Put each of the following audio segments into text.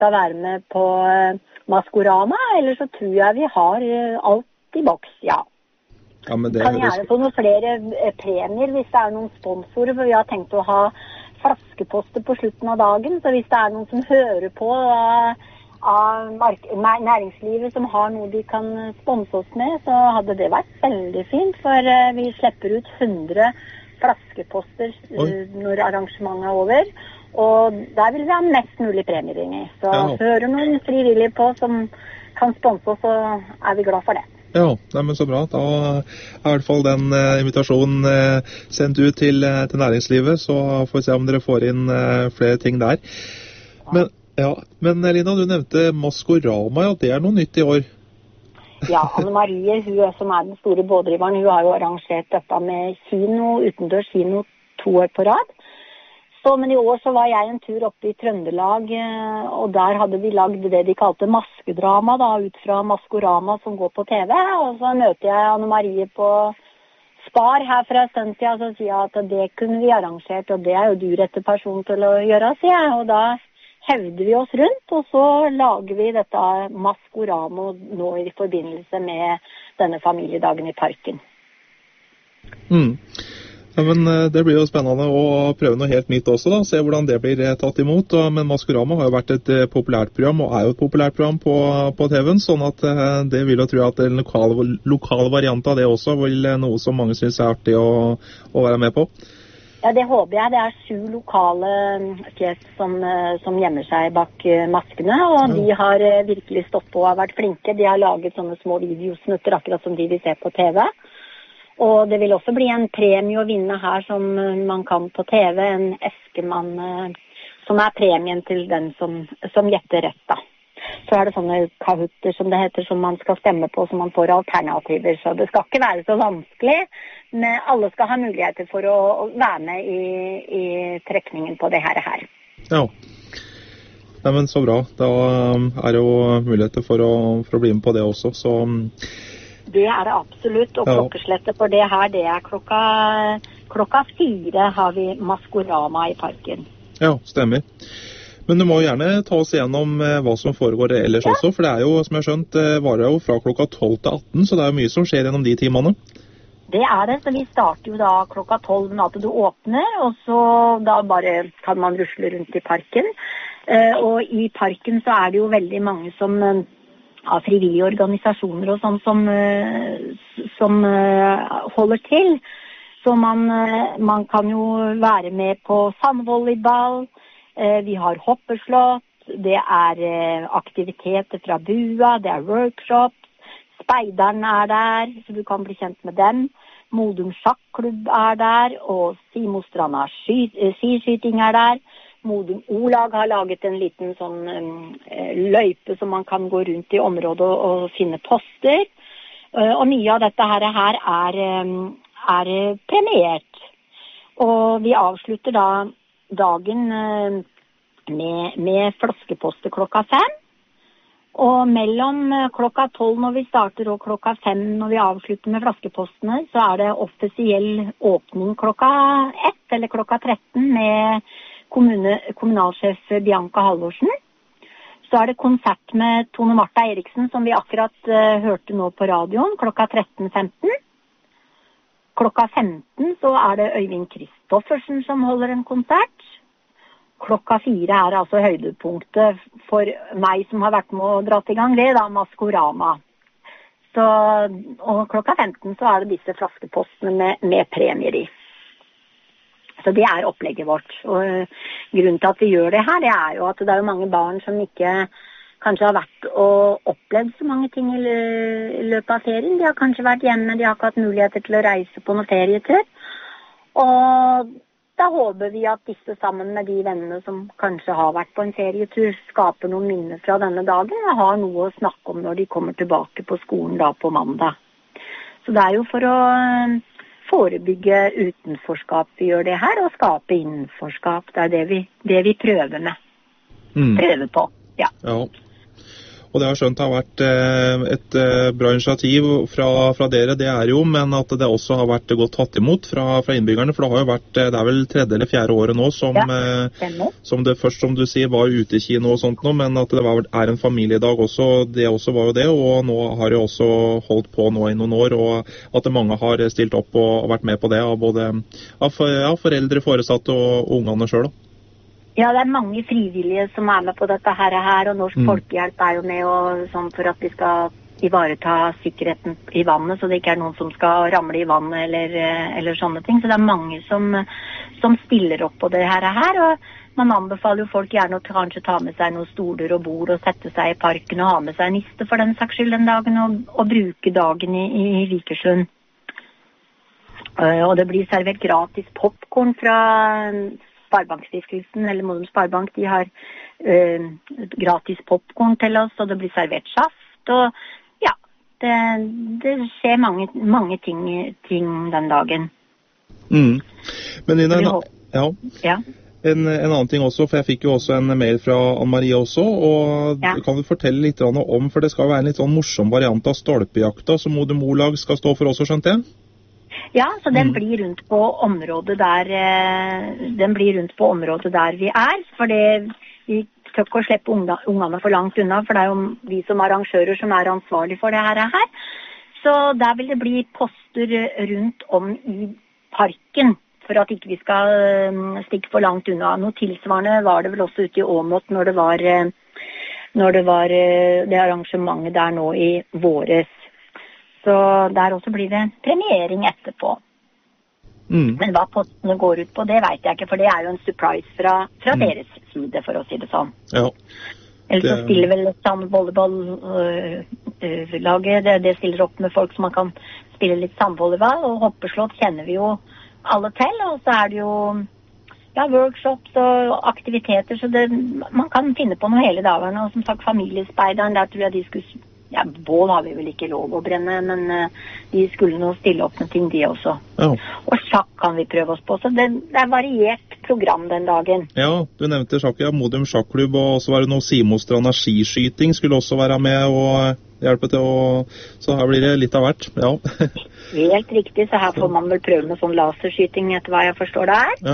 skal være med på Maskorama, eller så tror jeg vi har alt i boks, ja. Ja, men det kan gjerne få noen flere premier hvis det noen sponsorer, for vi har tenkt å ha flaskeposter på slutten av dagen, så hvis det noen som hører på av næringslivet som har noe de kan sponse oss med, så hadde det vært veldig fint, for vi slipper ut 100 flaskeposter når arrangementet over, og der vil vi ha mest mulig premier inni. Så hører noen frivillige på som kan sponse oss, så vi glad for det. Ja, men så bra. Da i hvert fall den invitasjonen sendt ut til næringslivet, så får vi se om dere får inn flere ting der. Men Lina, du nevnte Maskorama, ja, det noe nytt i år. Ja, Anne Marie, hun som den store båtdriveren, hun har jo arrangert dette med kino, utendørs kino 2 år på rad. Men i år så var jeg en tur oppe i Trøndelag, og der hadde vi lagd det de kalte maskedrama, da, ut fra Maskorama som går på TV. Og så møter jeg Anne Marie på Spar her fra Støntia, og så sier jeg at det kunne vi arrangert, og det jo du rette person til å gjøre, sier jeg. Og da hevder vi oss rundt, og så lager vi dette Maskorama nå i forbindelse med denne familiedagen i parken. Ja, men det blir jo spennende å prøve noe helt nytt også da, se hvordan det blir tatt imot. Men Maskorama har jo vært et populært program, og jo et populært program på TV-en, sånn at det vil jo tro at en lokal variant av det også vil noe som mange synes artig å være med på. Ja, det håper jeg. Det 7 lokale fjes som gjemmer seg bak maskene, og de har virkelig stått på og har vært flinke. De har laget sånne små videosnutter, akkurat som de vil se på TV. Og det vil også bli en premie å vinne her som man kan på TV, en eskemann som premien til den som gjetter rett da. Så det sånne kahutter som det heter, som man skal stemme på, som man får alternativer. Så det skal ikke være så vanskelig, men alle skal ha muligheter for å være med i trekningen på det her. Ja. Nei, men så bra. Da det jo muligheter for å bli med på det også, så... Det det absolutt, og klokkeslettet for det her, det klokka 4 har vi Maskorama i parken. Ja, stemmer. Men du må gjerne ta oss igjennom hva som foregår ellers også, for det jo, som jeg har skjønt, varer jo fra klokka 12 til 18, så det jo mye som skjer gjennom de timene. Det det, så vi starter jo da klokka 12 når du åpner, og så da bare kan man rusle rundt i parken. Og i parken så det jo veldig mange som... av frivillige organisasjoner og sånn som holder til. Så man kan jo være med på sandvolleyball, vi har hoppeslått, det aktiviteter fra bua, det workshops, speideren der, så du kan bli kjent med dem. Modum sjakklubb der, og Simostranda skiskyting der. Modum O-lag har laget en liten sånn løype som man kan gå rundt i området og finne poster. Og mye av dette her premiert. Og vi avslutter da dagen med flaskeposter klokka 5. Og mellom klokka 12 når vi starter og klokka 5 når vi avslutter med flaskepostene, så det offisiell åpning klokka 1 eller klokka 13 med kommunalsjef Bianca Halvorsen. Så det konsert med Tone Martha Eriksen, som vi akkurat hørte nå på radioen, klokka 13:15. Klokka 15 så det Øyvind Kristoffersen som holder en konsert. Klokka 4 altså høydepunktet for meg som har vært med å dra til gang det, da Maskorama. Så, og klokka 15 så det disse flaskepostene med premier i. Så det opplegget vårt, og grunnen til at vi gjør det her, det jo at det jo mange barn som ikke kanskje har vært og opplevd så mange ting i løpet av ferien. De har kanskje vært hjemme, de har ikke hatt muligheter til å reise på noen ferietur. Og da håper vi at disse sammen med de vennene som kanskje har vært på en ferietur, skaper noen minner fra denne dagen, og har noe å snakke om når de kommer tilbake på skolen da på mandag. Så det jo for å... forebygge utenforskap vi gjør det her, og skape innenforskap. Det det vi prøver med. Prøver på, ja. Og det har skjønt har vært et bra initiativ fra dere, det jo, men at det også har vært godt tatt imot fra innbyggerne, for det har jo vært, det vel tredje eller fjerde året nå som det først, som du sier, var utekino og sånt nå, men at det en familiedag også, det også var jo det, og nå har det også holdt på nå i noen år, og at mange har stilt opp og vært med på det, av både foreldre, foresatte og ungene selv da. Ja, det mange frivillige som med på dette her, og Norsk Folkehjelp jo med og, sånn, for at vi skal ivareta sikkerheten i vannet, så det ikke noen som skal ramle i vannet eller sånne ting. Så det mange som stiller opp på det her, og man anbefaler jo folk gjerne å kanskje ta med seg noen stoler og bord og sette seg i parken og ha med seg niste for den saks skyld den dagen, og bruke dagen i Vikersund. Og det blir servert gratis popcorn fra Sparebankstiftelsen, eller Modum Sparebank, de har gratis popcorn til oss, og det blir servert saft, og ja, det skjer mange ting den dagen. Men Nina, en annen ting også, for jeg fikk jo også en mail fra Anne-Marie også, og kan du fortelle litt om, for det skal være en litt sånn morsom variant av stolpejakta, som Modum O-lag skal stå for også, skjønte jeg? Ja, så den blir rundt på området der vi for vi tør ikke å slippe ungene for langt unna, for det jo vi som arrangører som ansvarlig for det her. Så der vil det bli poster rundt om i parken, for at ikke vi skal stikke for langt unna. Noe tilsvarende var det vel også ute i Åmot når det var det arrangementet der nå i våres. Så der også blir det premiering etterpå. Men hva postene går ut på, det vet jeg ikke, for det jo en surprise fra deres side, for å si det sånn. Ja. Ellers så stiller vel sandvolleyballaget, det stiller opp med folk som man kan spille litt sandvolleyball, og hoppeslått kjenner vi jo alle til, og så det jo workshops og aktiviteter, så man kan finne på noe hele dagen, og som sagt familiespeideren, der tror jeg de skulle bål har vi vel ikke lov å brenne, men de skulle nå stille opp med ting de også. Ja. Og sjakk kan vi prøve oss på, så det variert program den dagen. Ja, du nevnte sjakk, Modum Sjakklubb, og så var det noe Simostranda skiskyting skulle også være med og hjelpe til, så her blir det litt av hvert, ja. Helt riktig, så her får man vel prøve med sånn laserskyting etter hva jeg forstår det Ja.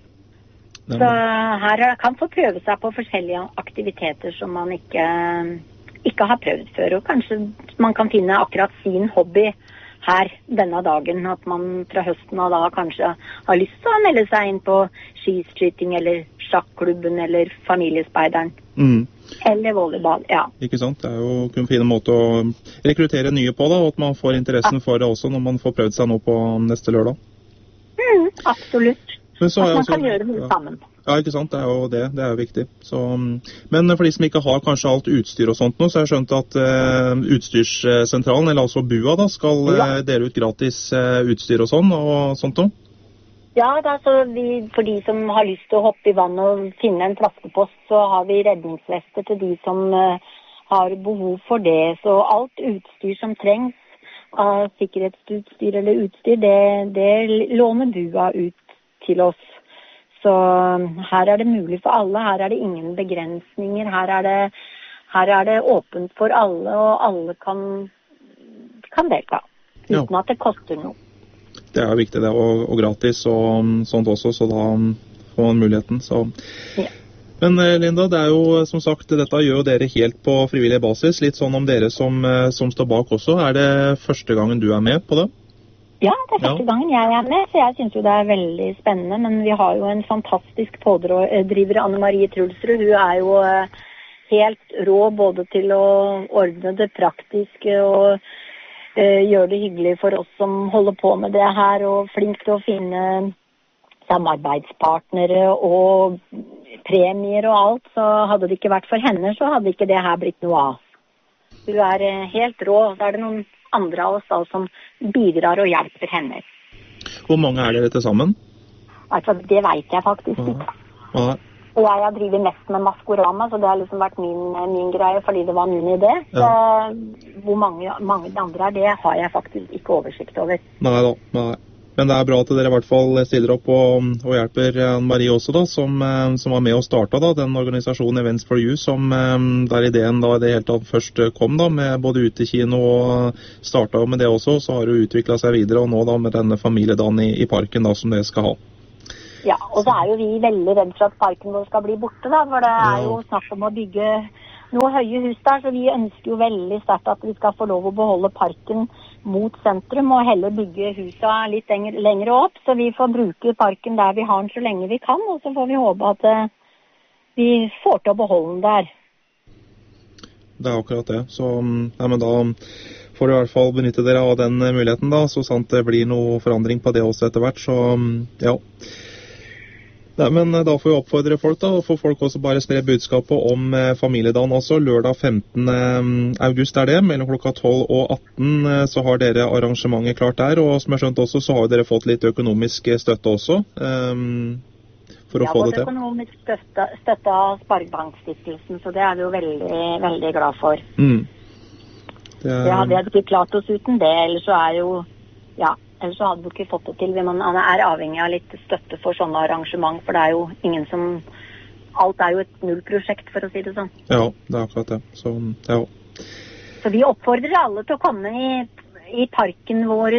Så her kan få prøve seg på forskjellige aktiviteter som man ikke har prøvd før, og kanskje man kan finne akkurat sin hobby her denne dagen, at man fra høsten av da kanskje har lyst til å melde seg inn på skiskyting, eller sjakklubben, eller familiespeideren, eller volleyball, ja. Ikke sant, det jo en fin måte å rekruttere nye på da, og at man får interessen for det også når man får prøvd seg nå på neste lørdag. Absolutt. At man kan gjøre det sammen. Ja, ikke sant, det jo det, det jo viktig. Så, men for de som ikke har kanskje alt utstyr og sånt nå, så har jeg skjønt at utstyrssentralen, eller altså BUA da, skal dele ut gratis utstyr og sånt nå? Ja, for de som har lyst til å hoppe i vann og finne en flaskepost, så har vi redningsvester til de som har behov for det. Så alt utstyr som trengs av sikkerhetsutstyr eller utstyr, det låner BUA ut til oss. Så her det mulig for alle, her det ingen begrensninger, her det åpent for alle, og alle kan delta, uten at det koster noe. Det viktig det, og gratis og sånt også, så da får man muligheten. Så. Ja. Men Linda, det jo som sagt, dette gjør jo dere helt på frivillig basis, litt sånn om dere som står bak også. Det første gangen du med på det? Ja, det første gangen jeg med, så jeg synes jo det veldig spennende, men vi har jo en fantastisk pådriver, Anne-Marie Trulsrud. Hun jo helt rå både til å ordne det praktiske og gjøre det hyggelig for oss som holder på med det her, og flink til å finne samarbeidspartnere og premier og alt. Så hadde det ikke vært for henne, så hadde ikke det her blitt noe av. Hun helt rå, så det noen andre av oss da, som bidrar og hjelper henne. Hvor mange dere til sammen? Altså, det vet jeg faktisk ikke. Og jeg har drivet mest med Maskorama, så det har liksom vært min greie, fordi det var min idé. Så hvor mange andre det har jeg faktisk ikke oversikt over. Nei. Men det bra at dere i hvert fall stiller opp og hjelper Marie også da, som var med og startet da, den organisasjonen Events for You, som der ideen da i det hele tatt først kom da, med både utekino og startet med det også, så har det utviklet seg videre, og nå da med denne familiedagen i parken da, som dere skal ha. Ja, og så jo vi veldig redd for at parken vår skal bli borte da, for det jo snakk om å bygge noe høye hus der, så vi ønsker jo veldig sterkt at vi skal få lov å beholde parken mot sentrum og heller bygge huset litt lengre opp, så vi får bruke parken der vi har den så lenge vi kan, og så får vi håpe at vi får til å beholde den der. Det akkurat det, så men da får du i hvert fall benytte dere av den muligheten da, så sant det blir noe forandring på det også etter hvert, så ja. Nei, men da får vi oppfordre folk da, og får folk også bare spre budskapet om familiedagen også. Lørdag 15. august det, mellom klokka 12 og 18 så har dere arrangementet klart der, og som jeg skjønt også, så har dere fått litt økonomisk støtte også for å få det til. Ja, både økonomisk støtte av Sparebankstiftelsen, så det vi jo veldig, veldig glad for. Det hadde jeg ikke klart oss uten det, eller så jo, ja, ellers så hadde du ikke fått det til. Man avhengig av litt støtte for sånne arrangement, for det jo ingen som... Alt jo et nullprosjekt, for å si det sånn. Ja, det akkurat det. Så, ja. Så vi oppfordrer alle til å komme i parken vår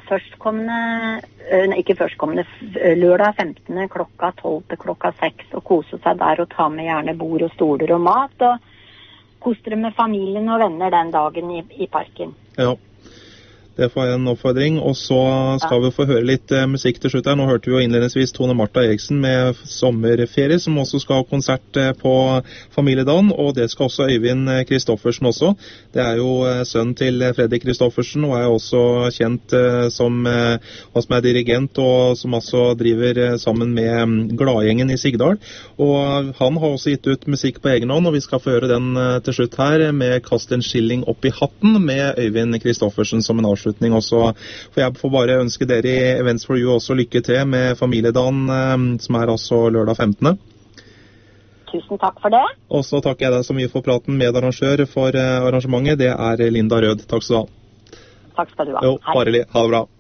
lørdag 15. klokka 12 til klokka 6, og kose seg der og ta med gjerne bord og stoler og mat, og kose dere med familien og venner den dagen i parken. Ja. Det får en oppfordring, og så skal vi få høre litt musikk til slutt her. Nå hørte vi jo innledningsvis Tone Martha Eriksen med Sommerferie, som også skal ha konsert på familiedagen, og det skal også Øyvind Kristoffersen også. Det jo sønnen til Fredrik Kristoffersen, og også kjent som dirigent, og som også driver sammen med Gladgjengen i Sigdal. Og han har også gitt ut musikk på egen hånd, og vi skal få høre den til slutt her med Kast en skilling opp i hatten med Øyvind Kristoffersen som en avslutning også. For jeg får bare ønske dere i Events for You også lykke til med familiedagen, som altså lørdag 15. Tusen takk for det. Og så takker jeg deg så mye for praten med arrangør for arrangementet. Det Linda Rød. Takk skal du ha. Takk skal du ha. Jo, farlig. Ha det bra.